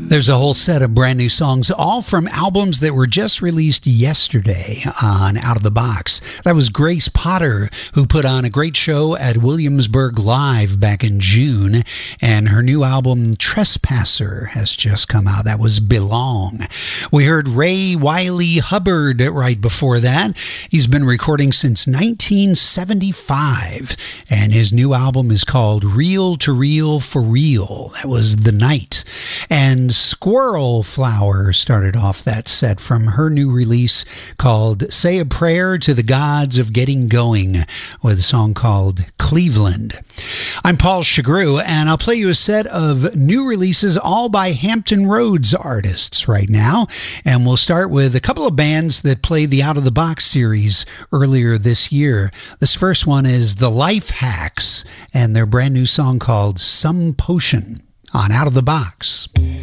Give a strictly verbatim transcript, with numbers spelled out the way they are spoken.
There's a whole set of brand new songs, all from albums that were just released yesterday on Out of the Box. That was Grace Potter, who put on a great show at Williamsburg Live back in June, and her new album, Trespasser, has just come out. That was Belong. We heard Ray Wiley Hubbard right before that. He's been recording since nineteen seventy-five, and his new album is called Reel to Reel for Real. That was The Night. And Squirrel Flower started off that set from her new release called Say a Prayer to the Gods of Getting Going, with a song called Cleveland. I'm Paul Chagru, and I'll play you a set of new releases all by Hampton Roads artists right now. And we'll start with a couple of bands that played the Out of the Box series earlier this year. This first one is The Life Hacks and their brand new song called Some Potion on Out of the Box.